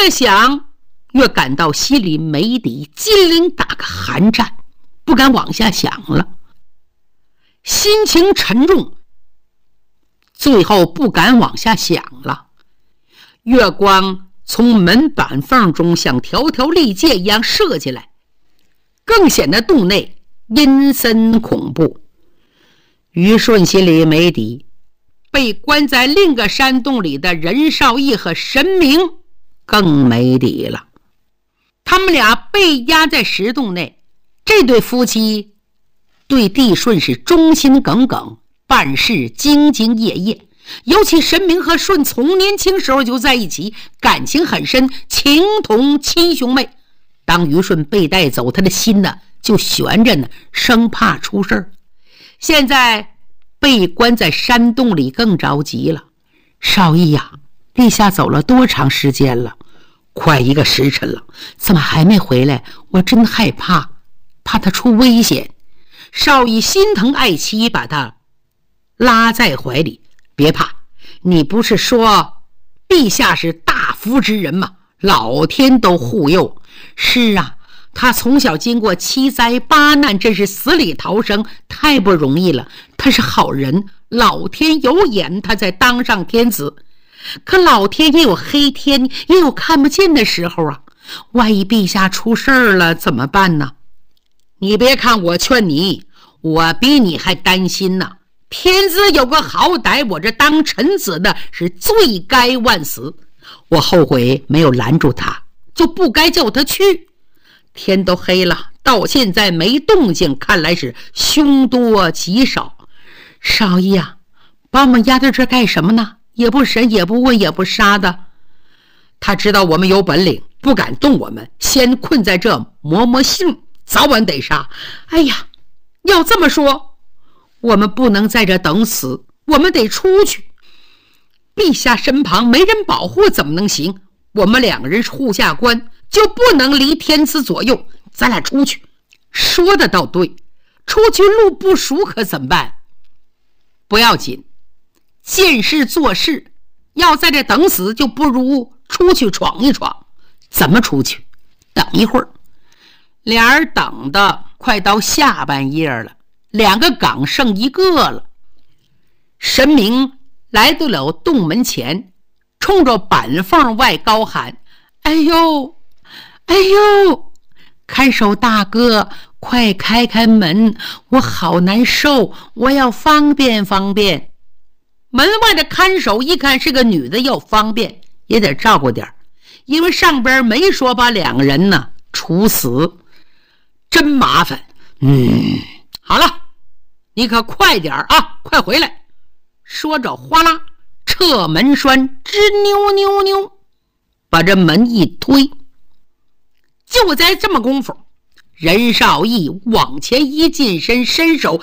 越想越感到心里没底，心灵打个寒战，不敢往下想了，心情沉重，最后不敢往下想了。月光从门板缝中像条条利箭一样射进来，更显得洞内阴森恐怖。于顺心里没底，被关在另个山洞里的任少义和神明更没底了。他们俩被压在石洞内，这对夫妻对帝舜是忠心耿耿，办事兢兢业业。尤其神明和舜从年轻时候就在一起，感情很深，情同亲兄妹。当于顺被带走，他的心呢就悬着呢，生怕出事儿。现在被关在山洞里更着急了。少义呀，陛下走了多长时间了？快1个时辰了，怎么还没回来？我真害怕他出危险。少义心疼爱妻，把他拉在怀里。别怕，你不是说陛下是大福之人吗？老天都护佑。是啊，他从小经过7灾8难，真是死里逃生，太不容易了。他是好人，老天有眼，他才当上天子。可老天也有黑天，也有看不见的时候啊。万一陛下出事儿了怎么办呢？你别看我劝你，我比你还担心呢。天子有个好歹，我这当臣子的是罪该万死。我后悔没有拦住他，就不该叫他去。天都黑了，到现在没动静，看来是凶多吉少。少义啊，把我们压在这干什么呢？也不审，也不问，也不杀的。他知道我们有本领，不敢动我们，先困在这磨磨性，早晚得杀。哎呀，要这么说，我们不能在这等死，我们得出去。陛下身旁没人保护怎么能行？我们2个人护下官，就不能离天子左右，咱俩出去。说的倒对，出去路不熟可怎么办？不要紧，见事做事，要在这等死，就不如出去闯一闯。怎么出去？等一会儿。俩人等的快到下半夜了，2个岗剩1个了。神明来到了洞门前，冲着板缝外高喊：哎呦哎呦，看守大哥，快开开门，我好难受，我要方便方便。门外的看守一看是个女的，要方便也得照顾点，因为上边没说把2个人呢处死，真麻烦。好了，你可快点啊，快回来。说着哗啦，撤门栓吱扭扭扭，把这门一推。就在这么功夫，任少义往前一近身，伸手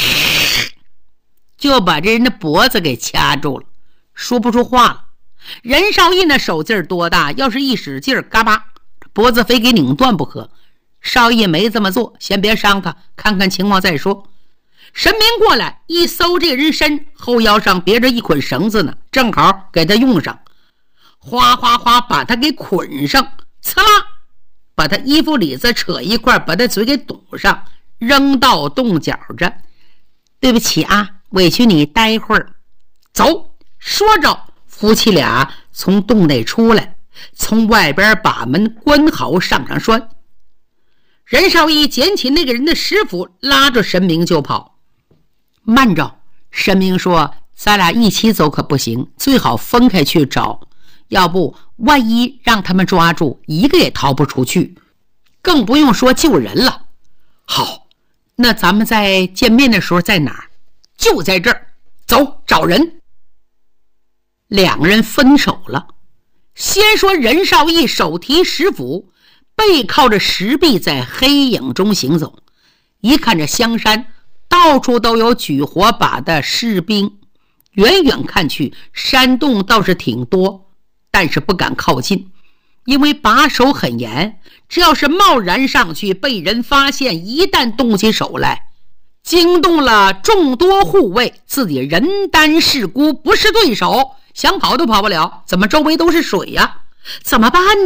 就把这人的脖子给掐住了，说不出话了。任少义那手劲多大，要是一使劲，嘎巴，脖子非给拧断不可。少义没这么做，先别伤他，看看情况再说。神明过来一搜这人身，后腰上别着一捆绳子呢，正好给他用上，哗哗哗把他给捆上，呲啦把他衣服里子扯一块，把他嘴给堵上，扔到洞角着。对不起啊，委屈你待会儿。走。说着夫妻俩从洞内出来，从外边把门关好，上栓。任少义捡起那个人的师傅，拉着神明就跑。慢着，神明说，咱俩一起走可不行，最好分开去找，要不万一让他们抓住，一个也逃不出去，更不用说救人了。好，那咱们在见面的时候在哪儿？就在这儿，走找人。2个人分手了。先说任少义手提石斧，背靠着石壁，在黑影中行走。一看这香山到处都有举火把的士兵，远远看去山洞倒是挺多，但是不敢靠近，因为把守很严，只要是贸然上去被人发现，一旦动起手来，惊动了众多护卫，自己人单势孤，不是对手，想跑都跑不了。怎么周围都是水呀？怎么办呢？